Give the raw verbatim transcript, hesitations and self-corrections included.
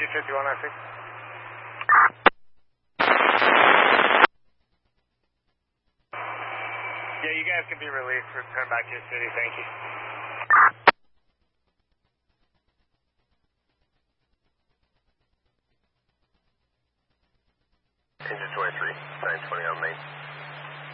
G fifty-one, I think. Yeah, you guys can be released. Return back to your city. Thank you. Engine twenty-three, nine twenty on main.